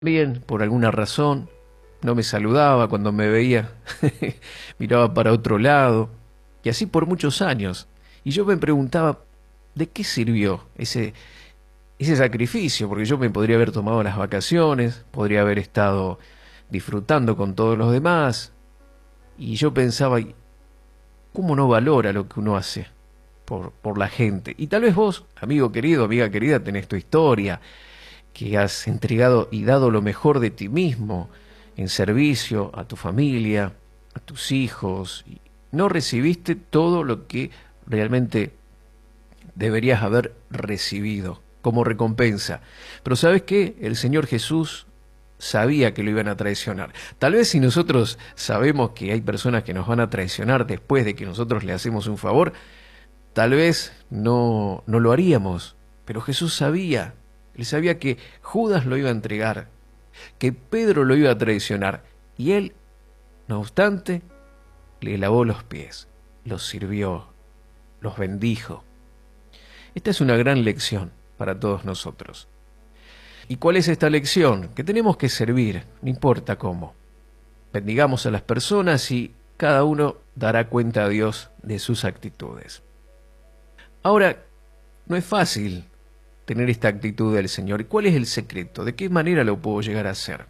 Bien, por alguna razón, no me saludaba cuando me veía, miraba para otro lado, y así por muchos años. Y yo me preguntaba, ¿de qué sirvió ese sacrificio? Porque yo me podría haber tomado las vacaciones, podría haber estado disfrutando con todos los demás, y yo pensaba, ¿cómo no valora lo que uno hace por la gente? Y tal vez vos, amigo querido, amiga querida, tenés tu historia, que has entregado y dado lo mejor de ti mismo en servicio a tu familia, a tus hijos, y no recibiste todo lo que realmente deberías haber recibido como recompensa. Pero ¿sabes qué? El Señor Jesús sabía que lo iban a traicionar. Tal vez si nosotros sabemos que hay personas que nos van a traicionar después de que nosotros le hacemos un favor, tal vez no lo haríamos. Pero Jesús sabía. Él sabía que Judas lo iba a entregar, que Pedro lo iba a traicionar. Y él, no obstante, le lavó los pies, los sirvió, los bendijo. Esta es una gran lección para todos nosotros. ¿Y cuál es esta lección? Que tenemos que servir, no importa cómo. Bendigamos a las personas y cada uno dará cuenta a Dios de sus actitudes. Ahora, no es fácil tener esta actitud del Señor. ¿Y cuál es el secreto? ¿De qué manera lo puedo llegar a hacer?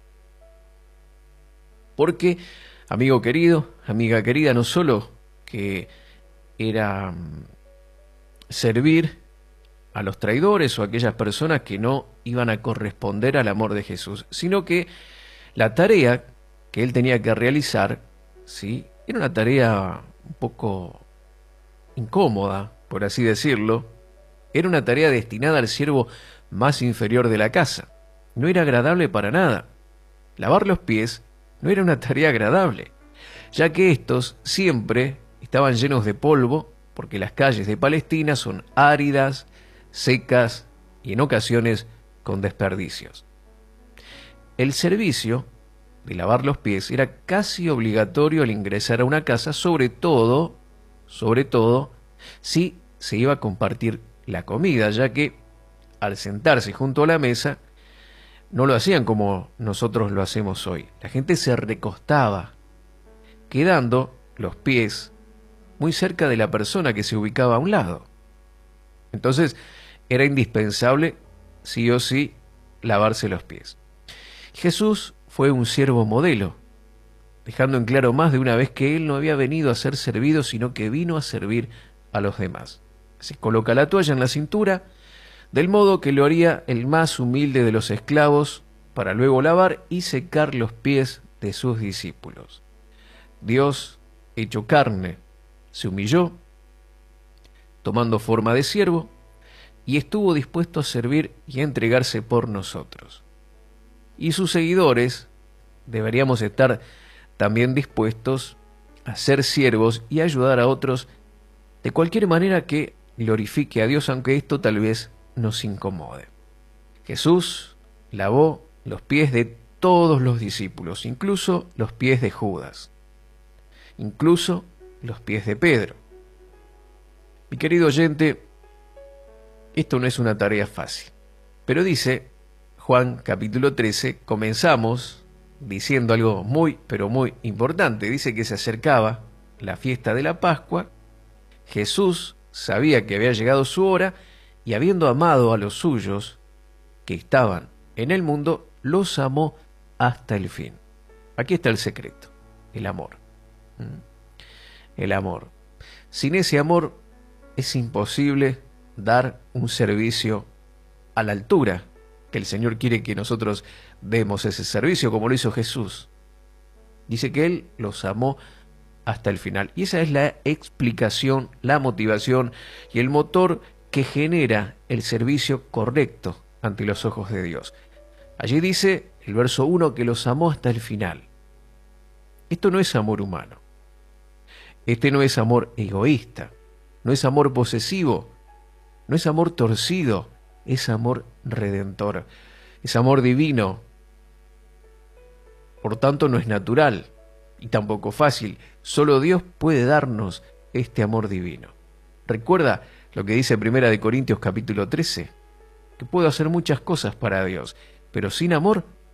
Porque, amigo querido, amiga querida, no solo que era servir a los traidores o a aquellas personas que no iban a corresponder al amor de Jesús, sino que la tarea que él tenía que realizar, ¿sí?, era una tarea un poco incómoda, por así decirlo. Era una tarea destinada al siervo más inferior de la casa. No era agradable para nada. Lavar los pies no era una tarea agradable, ya que estos siempre estaban llenos de polvo, porque las calles de Palestina son áridas, secas y en ocasiones con desperdicios. El servicio de lavar los pies era casi obligatorio al ingresar a una casa, sobre todo, si se iba a compartir la comida, ya que al sentarse junto a la mesa no lo hacían como nosotros lo hacemos hoy. La gente se recostaba, quedando los pies muy cerca de la persona que se ubicaba a un lado. Entonces era indispensable, sí o sí, lavarse los pies. Jesús fue un siervo modelo, dejando en claro más de una vez que él no había venido a ser servido, sino que vino a servir a los demás. Se coloca la toalla en la cintura, del modo que lo haría el más humilde de los esclavos, para luego lavar y secar los pies de sus discípulos. Dios, hecho carne, se humilló, tomando forma de siervo, y estuvo dispuesto a servir y a entregarse por nosotros. Y sus seguidores deberíamos estar también dispuestos a ser siervos y ayudar a otros de cualquier manera que glorifique a Dios, aunque esto tal vez nos incomode. Jesús lavó los pies de todos los discípulos, incluso los pies de Judas, incluso los pies de Pedro. Mi querido oyente, esto no es una tarea fácil, pero dice Juan capítulo 13, comenzamos diciendo algo muy, pero muy importante. Dice que se acercaba la fiesta de la Pascua. Jesús sabía que había llegado su hora y, habiendo amado a los suyos que estaban en el mundo, los amó hasta el fin. Aquí está el secreto, el amor. El amor. Sin ese amor es imposible dar un servicio a la altura que el Señor quiere que nosotros demos ese servicio, como lo hizo Jesús. Dice que Él los amó hasta el final. Y esa es la explicación, la motivación y el motor que genera el servicio correcto ante los ojos de Dios. Allí dice el verso 1 que los amó hasta el final. Esto no es amor humano. Este no es amor egoísta, no es amor posesivo, no es amor torcido, es amor redentor, es amor divino. Por tanto, no es natural y tampoco fácil. Solo Dios puede darnos este amor divino. Recuerda lo que dice Primera de Corintios capítulo 13, que puedo hacer muchas cosas para Dios, pero sin amor